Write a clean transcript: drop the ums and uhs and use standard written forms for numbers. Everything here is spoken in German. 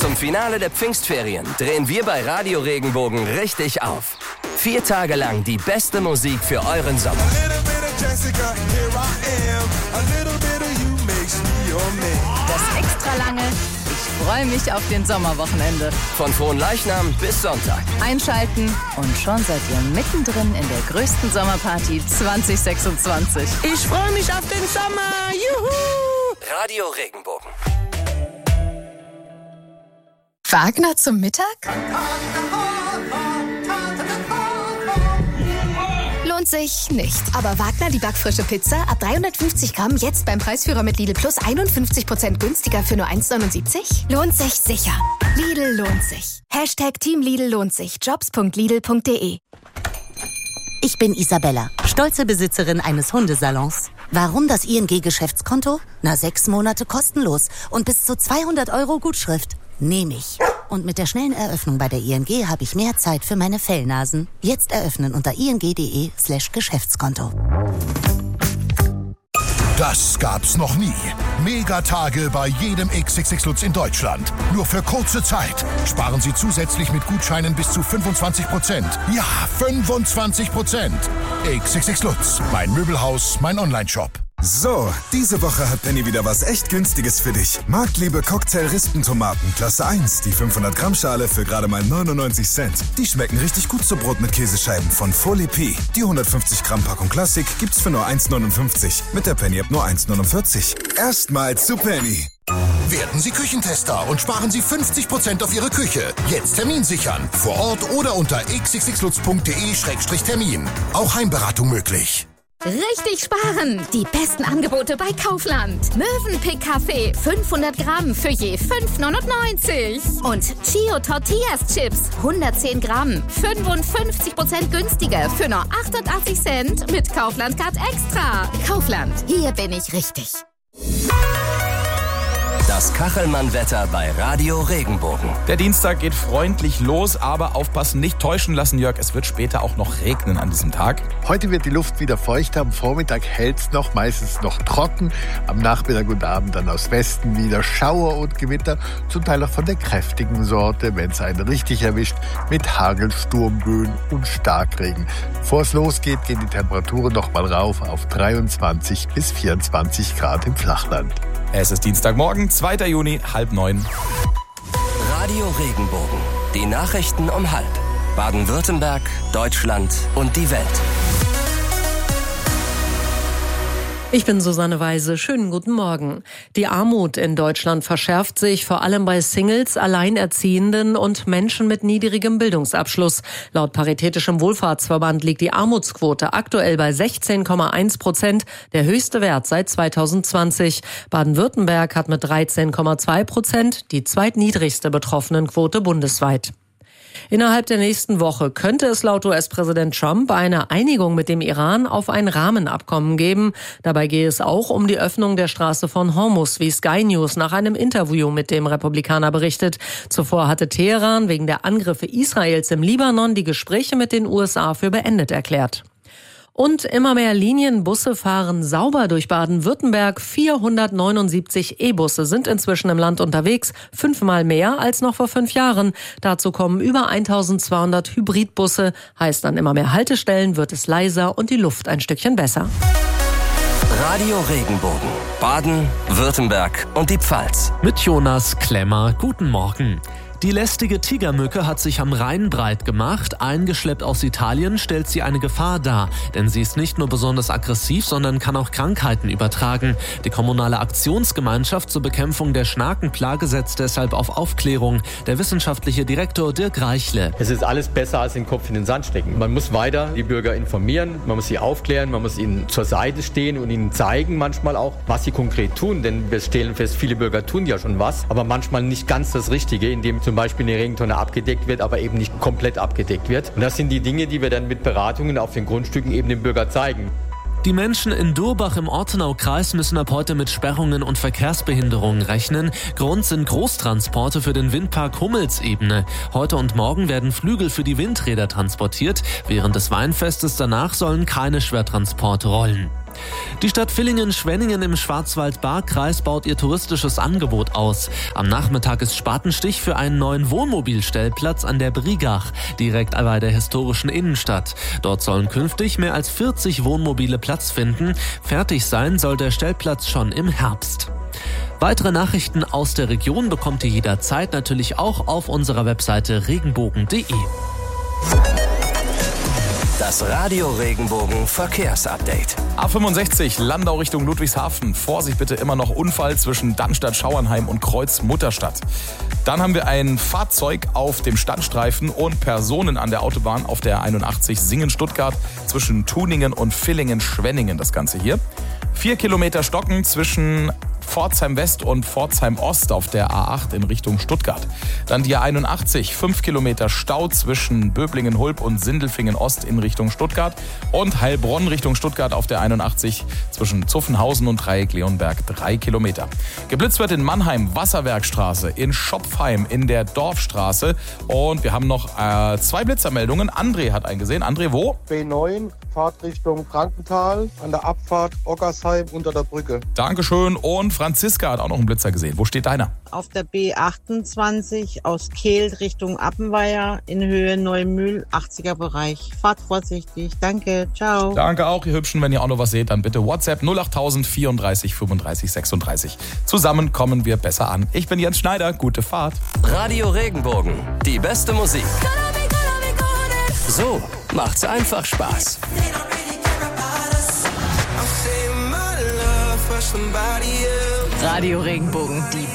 Zum Finale der Pfingstferien drehen wir bei Radio Regenbogen richtig auf. 4 Tage lang die beste Musik für euren Sommer. Das extra lange Ich freue mich auf den Sommerwochenende. Von Fronleichnam bis Sonntag. Einschalten und schon seid ihr mittendrin in der größten Sommerparty 2026. Ich freue mich auf den Sommer. Juhu! Radio Regenbogen. Wagner zum Mittag? Lohnt sich nicht. Aber Wagner, die backfrische Pizza, ab 350 Gramm, jetzt beim Preisführer mit Lidl Plus 51% günstiger für nur 1,79? Lohnt sich sicher. Lidl lohnt sich. Hashtag Team Lidl lohnt sich. Jobs.lidl.de. Ich bin Isabella, stolze Besitzerin eines Hundesalons. Warum das ING-Geschäftskonto? 6 Monate kostenlos und bis zu 200 € Gutschrift. Nehme ich. Und mit der schnellen Eröffnung bei der ING habe ich mehr Zeit für meine Fellnasen. Jetzt eröffnen unter ing.de/Geschäftskonto. Das gab's noch nie. Megatage bei jedem XXX Lutz in Deutschland. Nur für kurze Zeit. Sparen Sie zusätzlich mit Gutscheinen bis zu 25%. Ja, 25%. XXX Lutz. Mein Möbelhaus, mein Onlineshop. So, diese Woche hat Penny wieder was echt Günstiges für dich. Marktliebe Cocktail-Rispentomaten, Klasse 1, die 500 Gramm Schale für gerade mal 99 Cent. Die schmecken richtig gut zu Brot mit Käsescheiben von Folie P. Die 150 Gramm Packung Klassik gibt's für nur 1,59. Mit der Penny-App nur 1,49. Erstmals zu Penny. Werden Sie Küchentester und sparen Sie 50% auf Ihre Küche. Jetzt Termin sichern. Vor Ort oder unter xxxlutz.de/Termin. Auch Heimberatung möglich. Richtig sparen! Die besten Angebote bei Kaufland. Mövenpick Kaffee 500 Gramm für je 5,99. Und Chio Tortillas Chips 110 Gramm 55% günstiger für nur 88 Cent mit Kaufland Card Extra. Kaufland, hier bin ich richtig. Das Kachelmann-Wetter bei Radio Regenbogen. Der Dienstag geht freundlich los, aber aufpassen, nicht täuschen lassen, Jörg. Es wird später auch noch regnen an diesem Tag. Heute wird die Luft wieder feuchter, am Vormittag hält es noch, meistens noch trocken. Am Nachmittag und Abend dann aus Westen wieder Schauer und Gewitter, zum Teil auch von der kräftigen Sorte, wenn es einen richtig erwischt, mit Hagel, Sturmböen und Starkregen. Bevor es losgeht, gehen die Temperaturen noch mal rauf auf 23 bis 24 Grad im Flachland. Es ist Dienstagmorgen, 2. Juni, 8:30. Radio Regenbogen. Die Nachrichten um 12:30. Baden-Württemberg, Deutschland und die Welt. Ich bin Susanne Weise. Schönen guten Morgen. Die Armut in Deutschland verschärft sich, vor allem bei Singles, Alleinerziehenden und Menschen mit niedrigem Bildungsabschluss. Laut Paritätischem Wohlfahrtsverband liegt die Armutsquote aktuell bei 16,1%, der höchste Wert seit 2020. Baden-Württemberg hat mit 13,2% die zweitniedrigste Betroffenenquote bundesweit. Innerhalb der nächsten Woche könnte es laut US-Präsident Trump eine Einigung mit dem Iran auf ein Rahmenabkommen geben. Dabei gehe es auch um die Öffnung der Straße von Hormuz, wie Sky News nach einem Interview mit dem Republikaner berichtet. Zuvor hatte Teheran wegen der Angriffe Israels im Libanon die Gespräche mit den USA für beendet erklärt. Und immer mehr Linienbusse fahren sauber durch Baden-Württemberg. 479 E-Busse sind inzwischen im Land unterwegs, 5-mal mehr als noch vor 5 Jahren. Dazu kommen über 1200 Hybridbusse. Heißt, an immer mehr Haltestellen wird es leiser und die Luft ein Stückchen besser. Radio Regenbogen. Baden, Württemberg und die Pfalz. Mit Jonas Klemmer. Guten Morgen. Die lästige Tigermücke hat sich am Rhein breit gemacht. Eingeschleppt aus Italien stellt sie eine Gefahr dar. Denn sie ist nicht nur besonders aggressiv, sondern kann auch Krankheiten übertragen. Die kommunale Aktionsgemeinschaft zur Bekämpfung der Schnakenplage setzt deshalb auf Aufklärung. Der wissenschaftliche Direktor Dirk Reichle. Es ist alles besser als den Kopf in den Sand stecken. Man muss weiter die Bürger informieren, man muss sie aufklären, man muss ihnen zur Seite stehen und ihnen zeigen manchmal auch, was sie konkret tun. Denn wir stellen fest, viele Bürger tun ja schon was, aber manchmal nicht ganz das Richtige, indem zum Beispiel eine Regentonne abgedeckt wird, aber eben nicht komplett abgedeckt wird. Und das sind die Dinge, die wir dann mit Beratungen auf den Grundstücken eben dem Bürger zeigen. Die Menschen in Durbach im Ortenaukreis müssen ab heute mit Sperrungen und Verkehrsbehinderungen rechnen. Grund sind Großtransporte für den Windpark Hummelsebene. Heute und morgen werden Flügel für die Windräder transportiert. Während des Weinfestes danach sollen keine Schwertransporte rollen. Die Stadt Villingen-Schwenningen im Schwarzwald-Baar-Kreis baut ihr touristisches Angebot aus. Am Nachmittag ist Spatenstich für einen neuen Wohnmobilstellplatz an der Brigach, direkt bei der historischen Innenstadt. Dort sollen künftig mehr als 40 Wohnmobile Platz finden. Fertig sein soll der Stellplatz schon im Herbst. Weitere Nachrichten aus der Region bekommt ihr jederzeit natürlich auch auf unserer Webseite regenbogen.de. Das Radio Regenbogen Verkehrsupdate. A65 Landau Richtung Ludwigshafen. Vorsicht bitte, immer noch Unfall zwischen Dannstatt-Schauernheim und Kreuz-Mutterstadt. Dann haben wir ein Fahrzeug auf dem Standstreifen und Personen an der Autobahn auf der 81 Singen-Stuttgart zwischen Tuningen und Villingen-Schwenningen. Das Ganze hier. 4 Kilometer Stocken zwischen Pforzheim West und Pforzheim Ost auf der A8 in Richtung Stuttgart. Dann die A81, 5 Kilometer Stau zwischen Böblingen-Hulb und Sindelfingen Ost in Richtung Stuttgart und Heilbronn Richtung Stuttgart auf der 81 zwischen Zuffenhausen und Dreieck-Leonberg 3 Kilometer. Geblitzt wird in Mannheim Wasserwerkstraße, in Schopfheim in der Dorfstraße und wir haben noch 2 Blitzermeldungen. André hat einen gesehen. André, wo? B9, Fahrtrichtung Frankenthal, an der Abfahrt Oggersheim unter der Brücke. Dankeschön. Und Franziska hat auch noch einen Blitzer gesehen. Wo steht deiner? Auf der B28 aus Kehl Richtung Appenweier in Höhe Neumühl, 80er Bereich. Fahrt vorsichtig. Danke. Ciao. Danke auch, ihr Hübschen. Wenn ihr auch noch was seht, dann bitte WhatsApp 08000 34 35 36. Zusammen kommen wir besser an. Ich bin Jens Schneider. Gute Fahrt. Radio Regenbogen. Die beste Musik. So macht's einfach Spaß. Radio Regenbogen, die